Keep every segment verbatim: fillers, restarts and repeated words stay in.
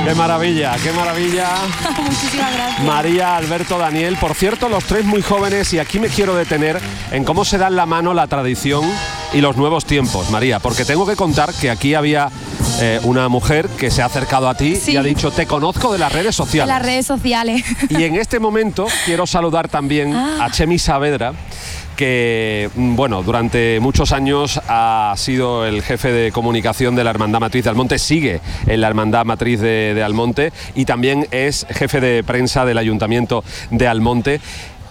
Qué maravilla, qué maravilla. Muchísimas gracias. María, Alberto, Daniel. Por cierto, los tres muy jóvenes, y aquí me quiero detener en cómo se dan la mano la tradición y los nuevos tiempos, María, porque tengo que contar que aquí había eh, una mujer que se ha acercado a ti sí. y ha dicho, te conozco de las redes sociales. De las redes sociales. Y en este momento quiero saludar también ah. a Chemi Saavedra, que, bueno, durante muchos años ha sido el jefe de comunicación de la Hermandad Matriz de Almonte, sigue en la Hermandad Matriz de, de Almonte y también es jefe de prensa del Ayuntamiento de Almonte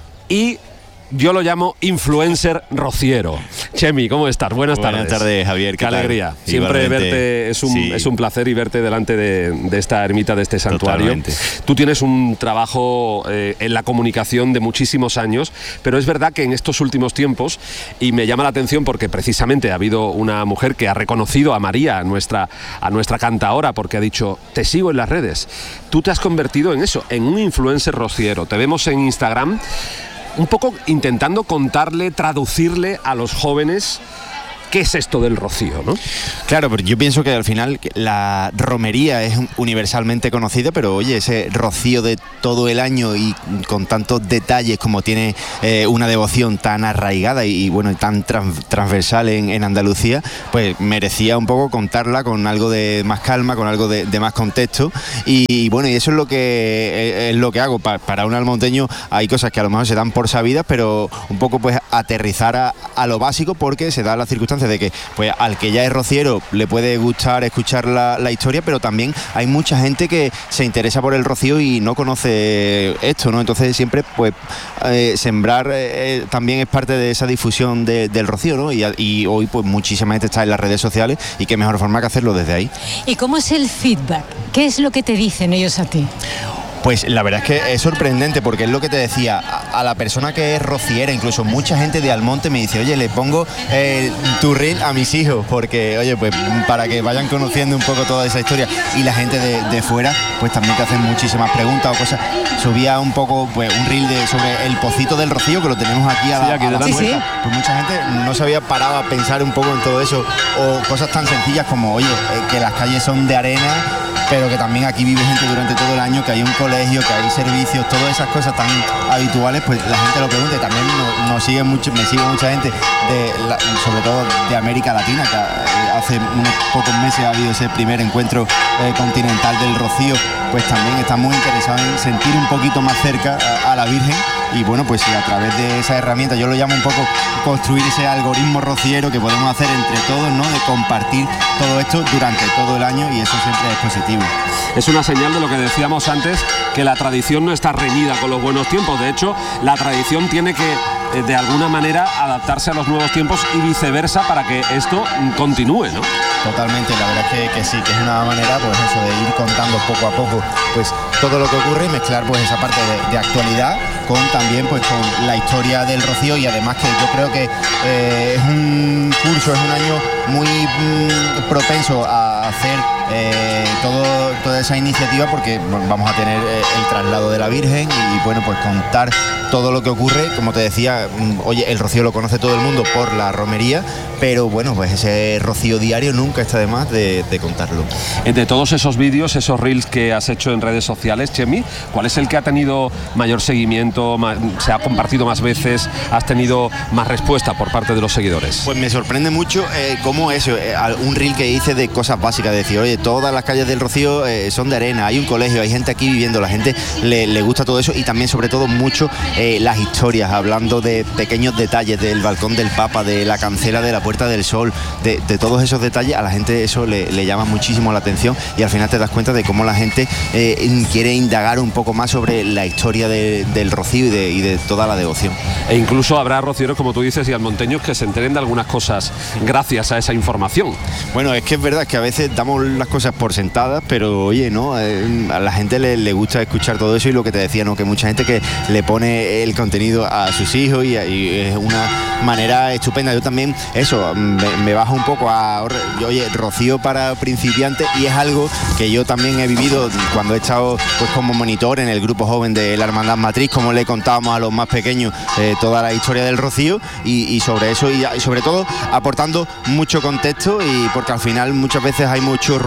y yo lo llamo influencer rociero. Chemi, ¿cómo estás? Buenas tardes. Buenas tardes, Javier. Qué, Qué alegría. Siempre Igualmente, verte, es un, sí. es un placer y verte delante de, de esta ermita, de este santuario. Totalmente. Tú tienes un trabajo eh, en la comunicación de muchísimos años, pero es verdad que en estos últimos tiempos, y me llama la atención porque precisamente ha habido una mujer que ha reconocido a María, a nuestra, a nuestra cantaora, porque ha dicho, te sigo en las redes. Tú te has convertido en eso, en un influencer rociero. Te vemos en Instagram un poco intentando contarle, traducirle a los jóvenes qué es esto del rocío, ¿no? Claro, pero yo pienso que al final la romería es universalmente conocida, pero oye, ese rocío de todo el año y con tantos detalles como tiene eh, una devoción tan arraigada y, y bueno, tan trans, transversal en, en Andalucía, pues merecía un poco contarla con algo de más calma, con algo de, de más contexto y, y bueno, y eso es lo que es lo que hago. Pa, para un almonteño hay cosas que a lo mejor se dan por sabidas, pero un poco pues aterrizar a, a lo básico, porque se da la circunstancia de que pues al que ya es rociero le puede gustar escuchar la, la historia, pero también hay mucha gente que se interesa por el rocío y no conoce esto, ¿no? Entonces siempre pues eh, sembrar eh, también es parte de esa difusión de, del rocío, ¿no? Y, y hoy pues muchísima gente está en las redes sociales y qué mejor forma que hacerlo desde ahí. ¿Y cómo es el feedback? ¿Qué es lo que te dicen ellos a ti? Pues la verdad es que es sorprendente, porque es lo que te decía, a, a la persona que es rociera, incluso mucha gente de Almonte me dice, oye, le pongo eh, tu reel a mis hijos, porque, oye, pues para que vayan conociendo un poco toda esa historia, y la gente de, de fuera, pues también te hacen muchísimas preguntas o cosas. Subía un poco, pues un reel de, sobre el Pocito del Rocío, que lo tenemos aquí a la, sí, aquí a la puerta. Sí, sí. Pues mucha gente no se había parado a pensar un poco en todo eso, o cosas tan sencillas como, oye, eh, que las calles son de arena, pero que también aquí vive gente durante todo el año, que hay un colegio, que hay servicios, todas esas cosas tan habituales, pues la gente lo pregunta. Y también nos, nos sigue mucho, me sigue mucha gente, de la, sobre todo de América Latina, que hace unos pocos meses ha habido ese primer encuentro eh, continental del Rocío, pues también está muy interesado en sentir un poquito más cerca a, a la Virgen. Y bueno, pues a través de esa herramienta, yo lo llamo un poco construir ese algoritmo rociero que podemos hacer entre todos, ¿no? De compartir todo esto durante todo el año, y eso siempre es positivo. Es una señal de lo que decíamos antes, que la tradición no está reñida con los buenos tiempos. De hecho, la tradición tiene que, de alguna manera, adaptarse a los nuevos tiempos y viceversa para que esto continúe, ¿no? Totalmente, la verdad es que, que sí, que es una manera, pues eso, de ir contando poco a poco pues todo lo que ocurre y mezclar pues esa parte de, de actualidad con también pues con la historia del Rocío. Y además que yo creo que eh, es un curso, es un año muy mm, propenso a hacer eh, todo, toda esa iniciativa, porque bueno, vamos a tener eh, el traslado de la Virgen y bueno, pues contar todo lo que ocurre. Como te decía, mm, oye, el Rocío lo conoce todo el mundo por la romería, pero bueno, pues ese Rocío diario nunca está de más de, de contarlo. De todos esos vídeos, esos reels que has hecho en redes sociales, Chemi, ¿cuál es el que ha tenido mayor seguimiento, más, se ha compartido más veces, has tenido más respuesta por parte de los seguidores? Pues me sorprende mucho eh, cómo eso, eh, un reel que hice de cosas básicas, de decir, oye, todas las calles del Rocío eh, son de arena, hay un colegio, hay gente aquí viviendo, la gente le, le gusta todo eso, y también sobre todo mucho eh, las historias, hablando de pequeños detalles, del balcón del Papa, de la cancela de la Puerta del Sol, de, de todos esos detalles. A la gente eso le, le llama muchísimo la atención, y al final te das cuenta de cómo la gente eh, quiere indagar un poco más sobre la historia de, del Rocío y de, y de toda la devoción. E incluso habrá rocieros, como tú dices, y almonteños que se enteren de algunas cosas gracias a esa información. Bueno, es que es verdad que a veces damos las cosas por sentadas, pero oye, ¿no? Eh, a la gente le, le gusta escuchar todo eso, y lo que te decía, ¿no? Que mucha gente que le pone el contenido a sus hijos, y, y es una manera estupenda. Yo también, eso, me, me bajo un poco a, oye, Rocío para principiantes, y es algo que yo también he vivido cuando he estado pues como monitor en el grupo joven de la Hermandad Matriz, como le contábamos a los más pequeños eh, toda la historia del Rocío, y, y sobre eso, y, y sobre todo aportando mucho contexto, y porque al final muchas veces hay mucho ruido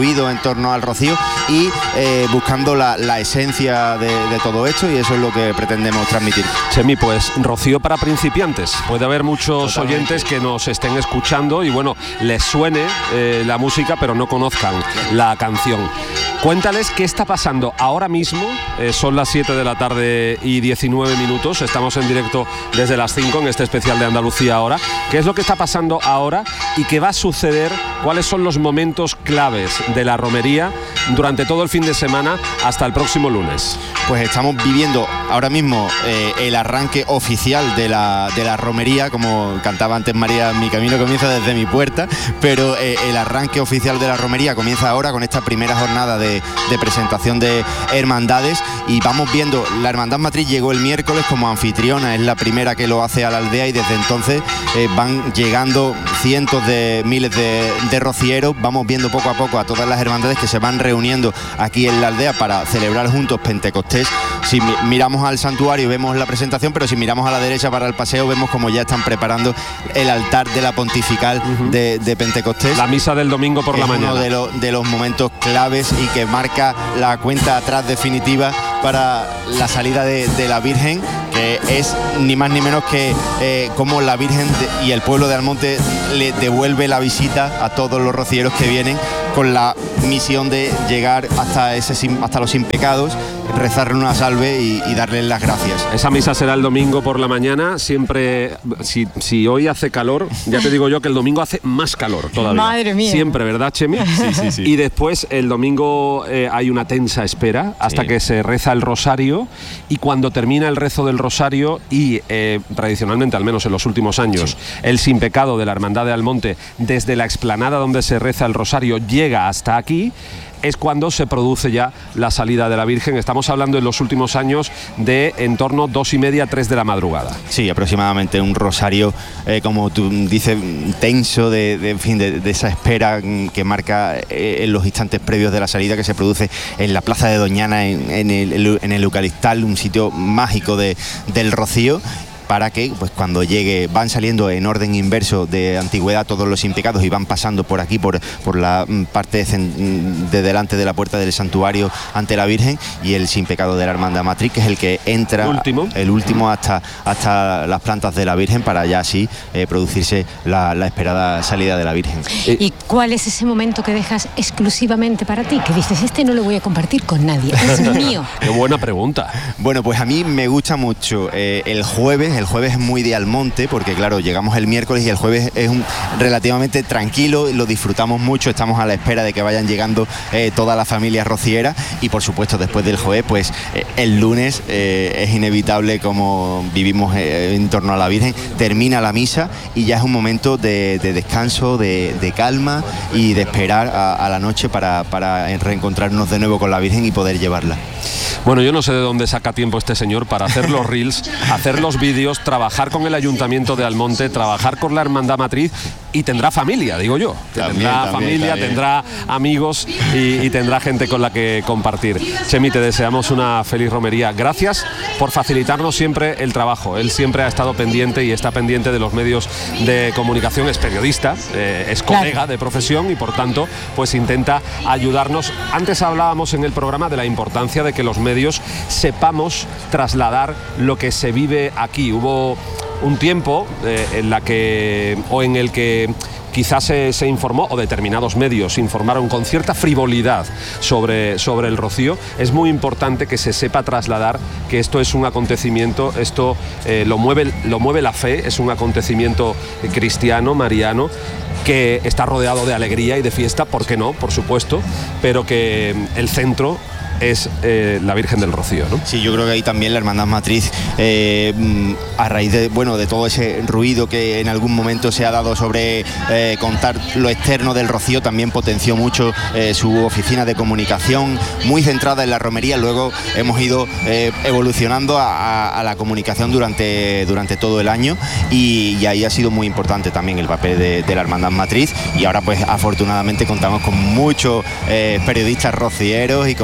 ruido en torno al rocío y eh, buscando la, la esencia de, de todo esto, y eso es lo que pretendemos transmitir. Chemi, pues rocío para principiantes. Puede haber muchos Totalmente. oyentes que nos estén escuchando y bueno, les suene eh, la música pero no conozcan la canción. Cuéntales qué está pasando ahora mismo. Eh, son las siete de la tarde y diecinueve minutos. Estamos en directo desde las cinco en este especial de Andalucía Ahora. ¿Qué es lo que está pasando ahora y qué va a suceder? ¿Cuáles son los momentos claves de la romería durante todo el fin de semana hasta el próximo lunes? Pues estamos viviendo ahora mismo eh, el arranque oficial de la, de la romería, como cantaba antes María, mi camino comienza desde mi puerta, pero eh, el arranque oficial de la romería comienza ahora con esta primera jornada de, de presentación de hermandades, y vamos viendo, la Hermandad Matriz llegó el miércoles como anfitriona, es la primera que lo hace a la aldea, y desde entonces eh, van llegando cientos de miles de, de rocieros. Vamos viendo poco a poco a todas las hermandades que se van reuniendo aquí en la aldea para celebrar juntos Pentecostés. Si mi miramos al santuario vemos la presentación, pero si miramos a la derecha para el paseo vemos como ya están preparando el altar de la pontifical uh-huh. de, de Pentecostés. La misa del domingo por es la mañana. Uno de, lo, de los momentos claves y que marca la cuenta atrás definitiva para la salida de, de la Virgen, que es ni más ni menos que eh, como la Virgen de, y el pueblo de Almonte le devuelve la visita a todos los rocieros que vienen con la misión de llegar hasta, ese, hasta los sin pecados, rezarle una salve y, y darles las gracias. Esa misa será el domingo por la mañana, siempre, si, si hoy hace calor, ya te digo yo que el domingo hace más calor todavía. Madre mía. Siempre, ¿verdad, Chemi? Sí, sí, sí. Y después el domingo eh, hay una tensa espera hasta sí. que se reza el rosario, y cuando termina el rezo del rosario y eh, tradicionalmente, al menos en los últimos años, sí. el sin pecado de la Hermandad de Almonte, desde la explanada donde se reza el rosario, llega hasta aquí, es cuando se produce ya la salida de la Virgen. Estamos hablando en los últimos años de en torno dos y media, tres de la madrugada. Sí, aproximadamente un rosario, eh, como tú dices, tenso, de, de, en fin, de, de esa espera que marca eh, en los instantes previos de la salida, que se produce en la Plaza de Doñana, en, en, el, en el Eucaristal, un sitio mágico de, del Rocío, para que pues cuando llegue, van saliendo en orden inverso de antigüedad todos los sin pecados y van pasando por aquí, por, por la parte de, de delante de la puerta del santuario ante la Virgen, y el sin pecado de la Hermandad Matriz, que es el que entra, último. el último hasta, hasta las plantas de la Virgen, para ya así eh, producirse la, la esperada salida de la Virgen. ¿Y cuál es ese momento que dejas exclusivamente para ti? Que dices, este no lo voy a compartir con nadie, es mío. Qué buena pregunta. Bueno, pues a mí me gusta mucho eh, el jueves, el jueves es muy de Almonte, porque claro, llegamos el miércoles y el jueves es un, relativamente tranquilo, lo disfrutamos mucho, estamos a la espera de que vayan llegando eh, toda la familia rociera, y por supuesto después del jueves, pues eh, el lunes eh, es inevitable, como vivimos eh, en torno a la Virgen, termina la misa y ya es un momento de, de descanso, de, de calma y de esperar a, a la noche para, para reencontrarnos de nuevo con la Virgen y poder llevarla. Bueno, yo no sé de dónde saca tiempo este señor para hacer los reels, hacer los vídeos, trabajar con el Ayuntamiento de Almonte, trabajar con la Hermandad Matriz, y tendrá familia, digo yo. También, tendrá también, familia, también. tendrá amigos y, y tendrá gente con la que compartir. Chemi, te deseamos una feliz romería. Gracias por facilitarnos siempre el trabajo. Él siempre ha estado pendiente y está pendiente de los medios de comunicación, es periodista, eh, es colega claro. de profesión, y por tanto pues intenta ayudarnos. Antes hablábamos en el programa de la importancia de que los medios sepamos trasladar lo que se vive aquí. Hubo un tiempo eh, en la que o en el que quizás se, se informó, o determinados medios informaron con cierta frivolidad sobre, sobre el Rocío. Es muy importante que se sepa trasladar que esto es un acontecimiento, esto eh, lo mueve, lo mueve la fe, es un acontecimiento cristiano, mariano, que está rodeado de alegría y de fiesta, ¿por qué no? Por supuesto, pero que el centro es eh, la Virgen del Rocío, ¿no? Sí, yo creo que ahí también la Hermandad Matriz, eh, a raíz de, bueno, de todo ese ruido que en algún momento se ha dado sobre eh, contar lo externo del Rocío, también potenció mucho eh, su oficina de comunicación, muy centrada en la romería. Luego hemos ido eh, evolucionando a, a, a la comunicación durante, durante todo el año, y, y ahí ha sido muy importante también el papel de, de la Hermandad Matriz, y ahora pues afortunadamente contamos con muchos eh, periodistas rocieros y con, y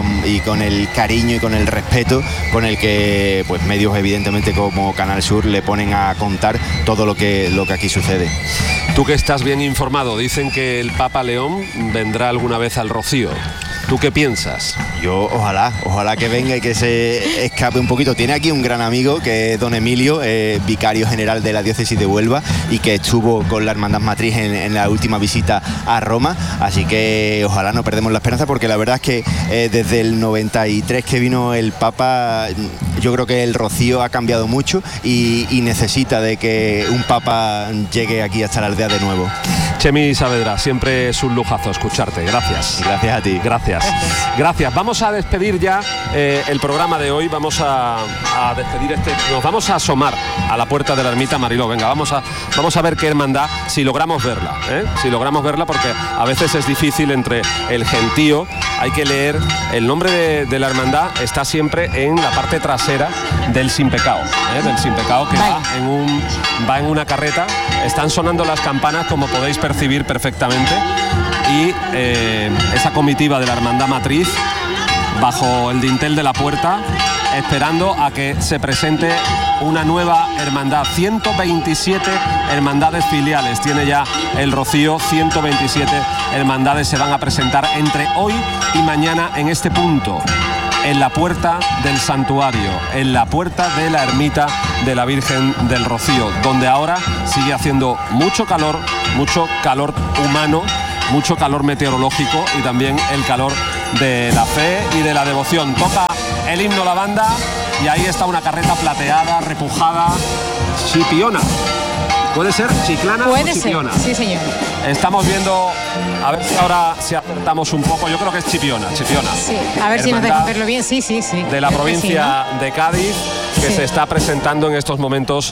con el cariño y con el respeto con el que pues medios evidentemente como Canal Sur le ponen a contar todo lo que, lo que aquí sucede. Tú que estás bien informado, dicen que el Papa León vendrá alguna vez al Rocío. ¿Tú qué piensas? Yo ojalá, ojalá que venga y que se escape un poquito. Tiene aquí un gran amigo que es don Emilio, eh, vicario general de la diócesis de Huelva y que estuvo con la Hermandad Matriz en, en la última visita a Roma, así que ojalá no perdemos la esperanza, porque la verdad es que eh, desde el noventa y tres que vino el Papa, yo creo que el Rocío ha cambiado mucho y, y necesita de que un Papa llegue aquí hasta la aldea de nuevo. Chemi Saavedra, siempre es un lujazo escucharte. Gracias. Gracias a ti. Gracias. Gracias. Vamos a despedir ya eh, el programa de hoy. Vamos a, a despedir este. Nos vamos a asomar a la puerta de la ermita, Mariló. Venga, vamos a, vamos a ver qué hermandad, si logramos verla, ¿eh? Si logramos verla, porque a veces es difícil entre el gentío. Hay que leer el nombre de, de la hermandad, está siempre en la parte trasera del Sin Pecado, ¿eh? Del Sin Pecado, que va en, un, va en una carreta. Están sonando las campanas, como podéis percibir perfectamente, y eh, esa comitiva de la Hermandad Matriz bajo el dintel de la puerta, esperando a que se presente una nueva hermandad. ciento veintisiete hermandades filiales tiene ya el Rocío, ciento veintisiete hermandades se van a presentar entre hoy y mañana en este punto, en la puerta del santuario, en la puerta de la ermita de la Virgen del Rocío, donde ahora sigue haciendo mucho calor, mucho calor humano, mucho calor meteorológico y también el calor de la fe y de la devoción. Toca el himno la banda y ahí está una carreta plateada, repujada, chipiona. ¿Puede ser chiclana Puede o chipiona? ser, sí señor. Estamos viendo, a ver si ahora si acertamos un poco. Yo creo que es chipiona, chipiona. Sí, a ver si nos dejan verlo bien. Sí, sí, sí. De la provincia sí, ¿no? de Cádiz, que sí. se está presentando en estos momentos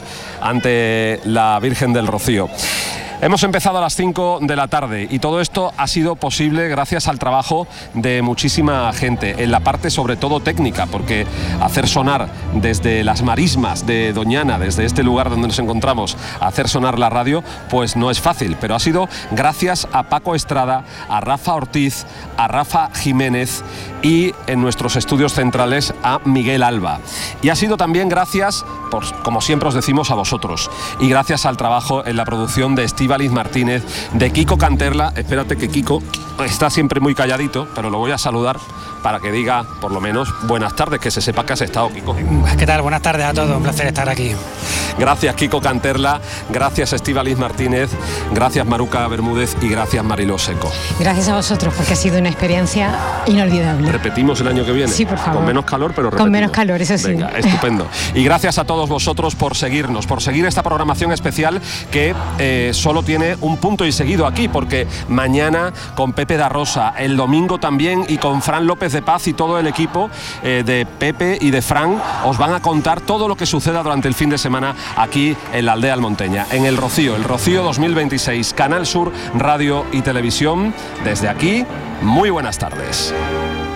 ante la Virgen del Rocío. Hemos empezado a las cinco de la tarde y todo esto ha sido posible gracias al trabajo de muchísima gente, en la parte sobre todo técnica, porque hacer sonar desde las marismas de Doñana, desde este lugar donde nos encontramos, hacer sonar la radio, pues no es fácil, pero ha sido gracias a Paco Estrada, a Rafa Ortiz, a Rafa Jiménez y en nuestros estudios centrales a Miguel Alba. Y ha sido también gracias, por, como siempre os decimos, a vosotros, y gracias al trabajo en la producción de Estíbaliz Martínez, de Kiko Canterla. Espérate, que Kiko está siempre muy calladito, pero lo voy a saludar para que diga por lo menos buenas tardes, que se sepa que has estado, Kiko. ¿Qué tal? Buenas tardes a todos, un placer estar aquí. Gracias, Kiko Canterla, gracias, Estíbaliz Martínez, gracias, Maruca Bermúdez, y gracias, Mariló Seco. Gracias a vosotros, porque ha sido una experiencia inolvidable. ¿Repetimos el año que viene? Sí, por favor. Con menos calor, pero repetimos. Con menos calor, eso sí. Venga, estupendo. Y gracias a todos vosotros por seguirnos, por seguir esta programación especial que eh, solo tiene un punto y seguido aquí, porque mañana con Pepe da Rosa, el domingo también, y con Fran López de Paz y todo el equipo eh, de Pepe y de Fran, os van a contar todo lo que suceda durante el fin de semana aquí en la aldea almonteña, en el Rocío, el Rocío dos mil veintiséis, Canal Sur Radio y Televisión. Desde aquí, muy buenas tardes.